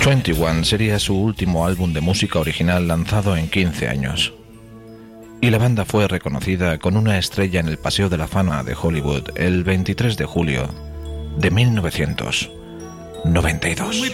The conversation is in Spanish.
21 sería su último álbum de música original lanzado en 15 años. Y la banda fue reconocida con una estrella en el Paseo de la Fama de Hollywood el 23 de julio de 1992.